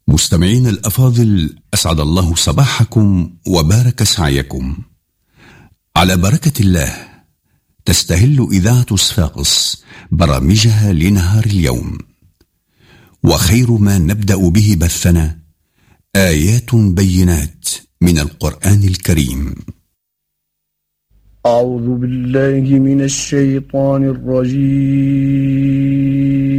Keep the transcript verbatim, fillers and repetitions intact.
مستمعين الأفاضل، أسعد الله صباحكم وبارك سعيكم. على بركة الله تستهل إذاعة صفاقس برامجها لنهار اليوم، وخير ما نبدأ به بثنا آيات بينات من القرآن الكريم. أعوذ بالله من الشيطان الرجيم.